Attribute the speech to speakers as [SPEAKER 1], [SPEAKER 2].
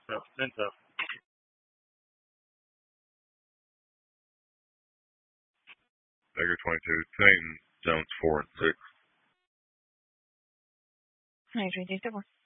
[SPEAKER 1] No, Minto.
[SPEAKER 2] Negative 22. Titan zones 4 and 6.
[SPEAKER 3] Negative 24.